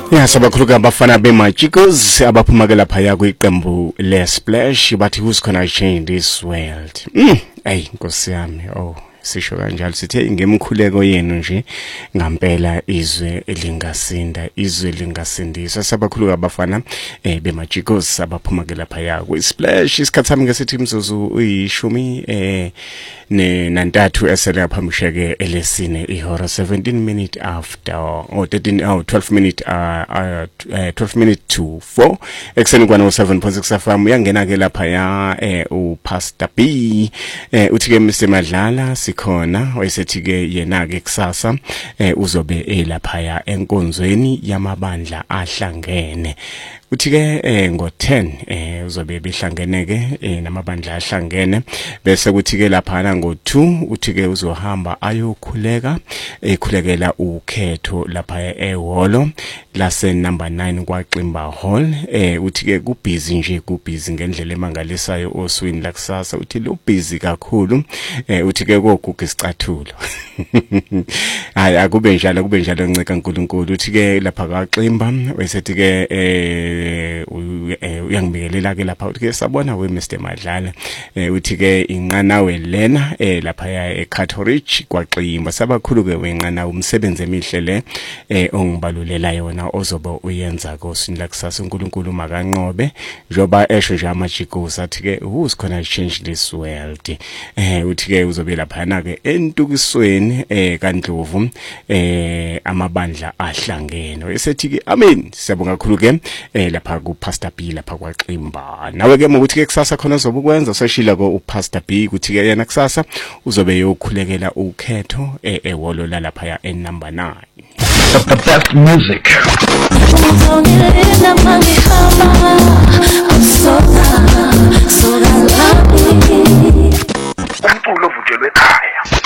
Ya sabakhuluka abafana bemajikos abaphuma ke lapha ya kwiqembu le Splash bathi who's gonna change this world. Hey Nkosi yami, sisho kanjalo sithe ngemkhuleko yenu nje ngampela izwe lingasindisa sabakhuluka abafana bemajikos abaphuma ke lapha ya kwiSplash. Isikhathi sami ngesithi imzuzu uyishumi nantathu esele yaphamsheke elesine ihora 17 minutes after 12 minutes to 4 ekseni kwana 7.6 FM yangena ke lapha ya uPastor B uthi ke Mr Madlala sikhona wayesethi ke yena ke kusasa uzobe lapha ya enkonzweni yamabandla ahlangene. Uthi ke ngo10 uzobe behlangene ke namabandla ahlangene bese kuthi ke lapha ngo2 uthi ke uzohamba ayokhulekela ukhetho lapha ehholo lase number 9 kwaXimba Hall. Uthi ke kubhizi ngendlela emangalisayo oswini lakusasa. Uthi lo busy kakhulu. Uthi ke kogugu isicathulo hayi akube njalo nceka uNkulunkulu. Uthi ke lapha kwaXimba wayesethi ke uyangibikelela ke lapha. Uthi ke sabona we Mr Madlala uthi ke inqanawe lena lapha eCathoridge kwaXimba sabakhulu ke wenqanawe umsebenzi emihle le ongibalulela yona ozobe uyenza kosini lakusasa. uNkulunkulu makanqobe njoba esho nje amajikos athi ke who's gonna change this world. Uthi ke uzobe lapha na ke entukisweni kaNdlovu amabandla ahlangene. Esethi ke amen siyabonga kakhulu ke lapha kuPastor B lapha kwaXimba. Nawe ke ukuthi ke kusasa khona uzobe ukwenza seshila ko uPastor B ukuthi ke yena kusasa uzobe yokhulekela ukhetho ehholo lapha ya number 9. The best music. Umculo ovutshelwe ekhaya.